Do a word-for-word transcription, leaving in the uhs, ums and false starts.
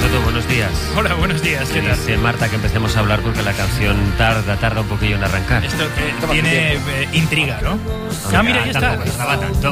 Soto, buenos días. Hola, buenos días, ¿qué tal? Dice Marta que empecemos a hablar porque la canción tarda, tarda un poquillo en arrancar. Esto eh, tiene eh, intriga, ¿no? Ah, mira, ya está. Tampoco, estaba tanto.